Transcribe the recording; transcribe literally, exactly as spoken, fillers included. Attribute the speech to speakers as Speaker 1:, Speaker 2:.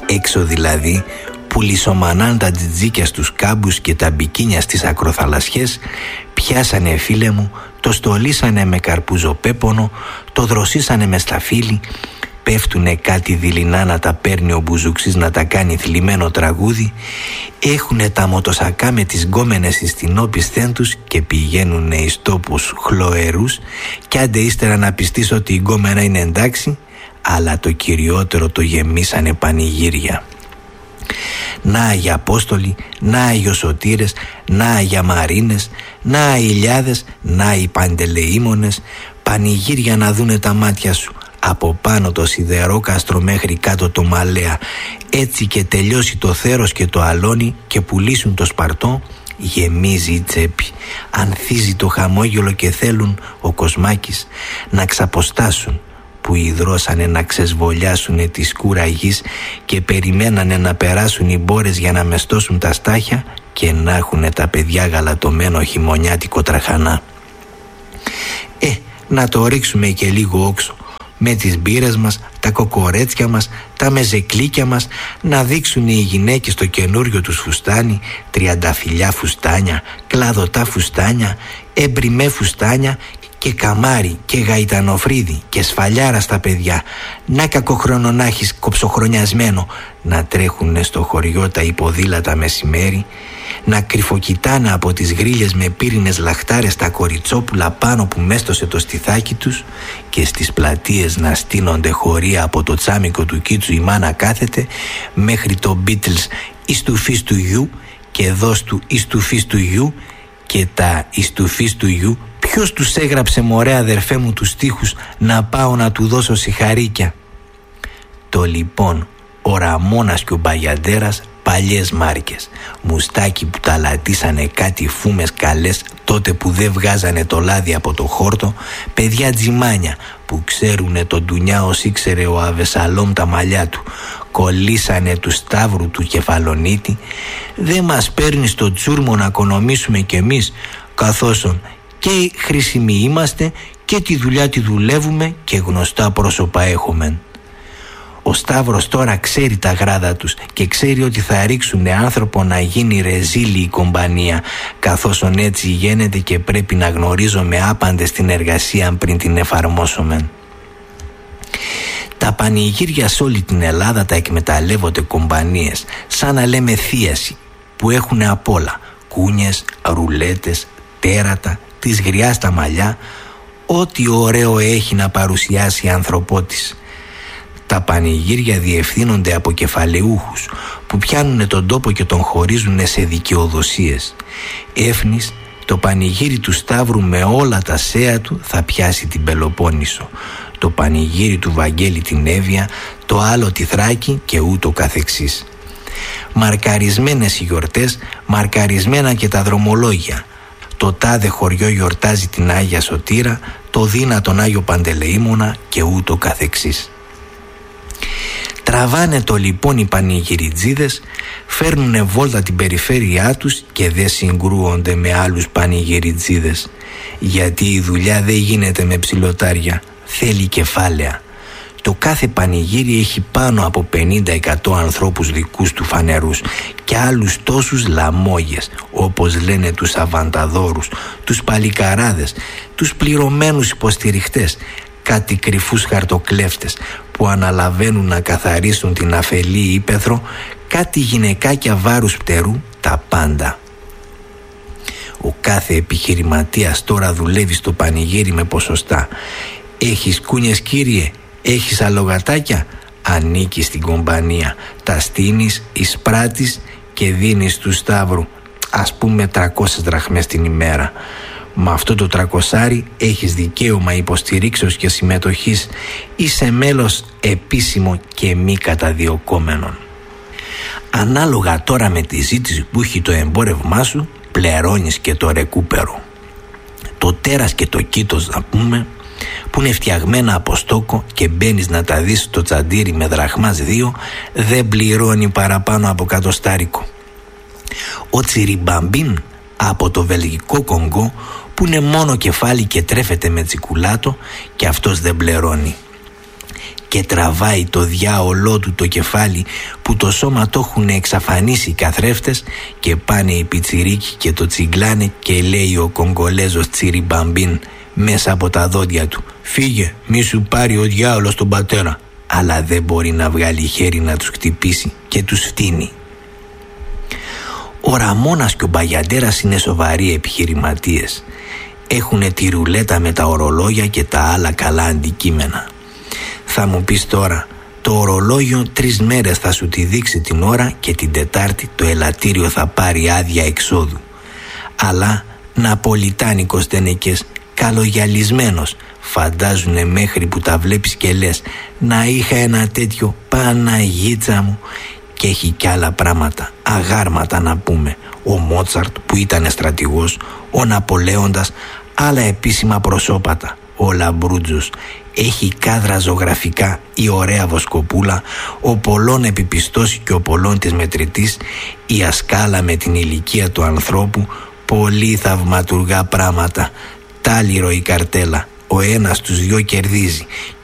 Speaker 1: Έξω δηλαδή που λισομανάν τα τζιτζίκια στους κάμπους και τα μπικίνια στις ακροθαλασσιές, πιάσανε φίλε μου, το στολίσανε με καρπουζοπέπονο, το δροσίσανε με σταφύλι, πέφτουνε κάτι δειλινά να τα παίρνει ο μπουζουξής να τα κάνει θλιμμένο τραγούδι, έχουνε τα μοτοσακά με τις γκόμενες εις την όπισθεν τους και πηγαίνουνε εις τόπους χλωερούς, κι άντε ύστερα να πιστείς ότι η γκόμενα είναι εντάξει, αλλά το κυριότερο το γεμίσανε πανηγύρια. Να οι Απόστολοι, να οι Ιωσοτήρες, να οι Αμαρίνες, να οι Ηλιάδες, να οι Παντελεήμονες, πανηγύρια να δούνε τα μάτια σου, από πάνω το σιδερόκαστρο μέχρι κάτω το Μαλέα, έτσι και τελειώσει το Θέρος και το Αλόνι και πουλήσουν το Σπαρτό, γεμίζει η τσέπη, ανθίζει το χαμόγελο και θέλουν ο Κοσμάκης να ξαποστάσουν που ιδρώσανε να ξεσβολιάσουνε τη σκούρα γης και περιμένανε να περάσουν οι μπόρες για να μεστώσουν τα στάχια και να έχουνε τα παιδιά γαλατωμένο χειμωνιάτικο τραχανά. Ε, να το ρίξουμε και λίγο όξο με τις μπύρες μας, τα κοκορέτσια μας, τα μεζεκλίκια μας, να δείξουν οι γυναίκες το καινούριο τους φουστάνι, τριανταφυλιά φουστάνια, κλαδωτά φουστάνια, εμπριμέ φουστάνια και καμάρι και γαϊτανοφρίδι και σφαλιάρα στα παιδιά, να κακοχρόνο να έχεις κοψοχρονιασμένο, να τρέχουνε στο χωριό τα υποδήλατα μεσημέρι, να κρυφοκοιτάνε από τις γρίλες με πύρινες λαχτάρες τα κοριτσόπουλα πάνω που μέστωσε το στιθάκι τους και στις πλατείες να στείνονται χωρία από το τσάμικο του Κίτσου η μάνα κάθεται μέχρι το Beatles «Εις του φύς του γιου» και «Δώσ' του εις του φύς του γιου» και τα «Εις του φύς του γιου». Ποιος τους έγραψε μωρέ αδερφέ μου τους στίχους να πάω να του δώσω σιχαρίκια? Το λοιπόν ο Ραμόνας και ο Μπαγιαντέρας, παλιές μάρκες, μουστάκι που τα λατίσανε κάτι φούμες καλές τότε που δεν βγάζανε το λάδι από το χόρτο, παιδιά τζιμάνια που ξέρουνε τον Ντουνιά ως ήξερε ο Αβεσαλόμ τα μαλλιά του, κολλήσανε του Σταύρου του Κεφαλονίτη. Δεν μας παίρνει στο τσούρμο να οικονομήσουμε κι εμείς, καθώς και χρήσιμοι είμαστε και τη δουλειά τη δουλεύουμε και γνωστά πρόσωπα έχουμε. Ο Σταύρος τώρα ξέρει τα γράδα τους και ξέρει ότι θα ρίξουνε άνθρωπο να γίνει ρεζίλη η κομπανία, καθώς έτσι γίνεται και πρέπει να γνωρίζουμε άπαντες την εργασία πριν την εφαρμόσουμε. Τα πανηγύρια σε όλη την Ελλάδα τα εκμεταλλεύονται κομπανίες, σαν να λέμε θίαση, που έχουν απ' όλα, κούνιες, ρουλέτες, τέρατα, της γριάς τα μαλλιά, ό,τι ωραίο έχει να παρουσιάσει η ανθρωπότης. Τα πανηγύρια διευθύνονται από κεφαλαιούχους που πιάνουν τον τόπο και τον χωρίζουν σε δικαιοδοσίες. Έφνης, το πανηγύρι του Σταύρου με όλα τα σέα του θα πιάσει την Πελοπόννησο, το πανηγύρι του Βαγγέλη την Εύβοια, το άλλο τη Θράκη και ούτω καθεξής. Μαρκαρισμένες οι γιορτές, μαρκαρισμένα και τα δρομολόγια. Το τάδε χωριό γιορτάζει την Άγια Σωτήρα, το δίνα τον Άγιο Παντελεήμονα και ούτω καθεξής. Τραβάνε το λοιπόν οι πανηγυριτζίδες, φέρνουνε βόλτα την περιφέρειά τους και δεν συγκρούονται με άλλους πανηγυριτζίδες, γιατί η δουλειά δεν γίνεται με ψιλοτάρια, θέλει κεφάλαια. Το κάθε πανηγύρι έχει πάνω από πενήντα εκατό ανθρώπους δικούς του φανερούς και άλλους τόσους λαμόγες, όπως λένε τους αβανταδόρους, τους παλικαράδες, τους πληρωμένους υποστηριχτές, κάτι κρυφούς χαρτοκλέφτες που αναλαβαίνουν να καθαρίσουν την αφελή ύπαιθρο, κάτι γυναικάκια βάρους πτερού, τα πάντα. Ο κάθε επιχειρηματίας τώρα δουλεύει στο πανηγύρι με ποσοστά. Έχεις κούνιες κύριε, έχεις αλογατάκια, ανήκεις στην κομπανία, τα στείνεις, εισπράττεις και δίνεις του Σταύρου, ας πούμε τριακόσιες δραχμές την ημέρα. Με αυτό το τρακοσάρι έχεις δικαίωμα υποστηρίξεως και συμμετοχής, είσαι μέλος επίσημο και μη καταδιωκόμενον. Ανάλογα τώρα με τη ζήτηση που έχει το εμπόρευμά σου, πληρώνεις και το ρεκούπερο. Το τέρας και το κήτος, να πούμε, που είναι φτιαγμένα από στόκο και μπαίνεις να τα δεις στο τσαντήρι με δραχμάς δύο, δεν πληρώνει παραπάνω από κατοστάρικο. Ο τσιριμπαμπίν από το βελγικό Κονγκό, που είναι μόνο κεφάλι και τρέφεται με τσικουλάτο, και αυτός δεν πληρώνει. και τραβάει το διάολό του το κεφάλι που το σώμα το έχουν εξαφανίσει οι καθρέφτες και πάνε οι πιτσιρίκοι και το τσιγκλάνε και λέει ο Κογκολέζος Τσιριμπαμπίν μέσα από τα δόντια του: «Φύγε, μη σου πάρει ο διάολος τον πατέρα». Αλλά δεν μπορεί να βγάλει χέρι να τους χτυπήσει και τους φτύνει. Ο Ραμόνας και ο Μπαγιαντέρας είναι σοβαροί επιχειρηματίες. Έχουνε τη ρουλέτα με τα ορολόγια και τα άλλα καλά αντικείμενα. Θα μου πεις τώρα, το ορολόγιο τρεις μέρες θα σου τη δείξει την ώρα και την Τετάρτη το ελαττήριο θα πάρει άδεια εξόδου. Αλλά ναπολιτάνικος τενεκές, καλογιαλισμένος, φαντάζουνε μέχρι που τα βλέπεις και λες να είχα ένα τέτοιο, Παναγίτσα μου. Και έχει κι άλλα πράγματα, αγάρματα να πούμε. Ο Μότσαρτ που ήταν στρατηγός, ο Ναπολέοντας, άλλα επίσημα προσώπατα. Ο Λαμπρούτζος, έχει κάδρα ζωγραφικά η ωραία Βοσκοπούλα, ο Πολών επιπιστώσει και ο Πολών της μετρητής, η Ασκάλα με την ηλικία του ανθρώπου, πολύ θαυματουργά πράγματα. Τάλιρο η καρτέλα, ο ένας τους δυο κερδίζει